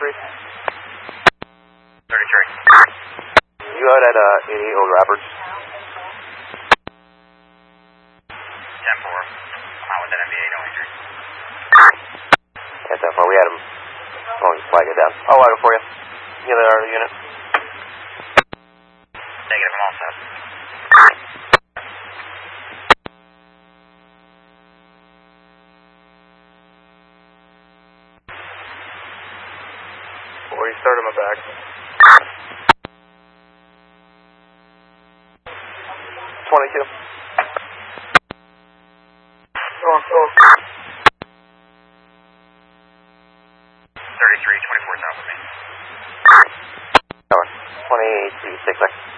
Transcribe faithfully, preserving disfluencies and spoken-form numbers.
thirty-three. thirty-three. You out at uh, eighty-eight Old Roberts? ten four. I'm out with that M B A, no injury. Yeah, ten four. We had him. Oh, just flag it down. I'll log it for you. Give it our unit. Negative, I'm all set. forty, start on my back. twenty-two. Go on, go on. thirty-three, twenty-four south of me. twenty-two, six seconds.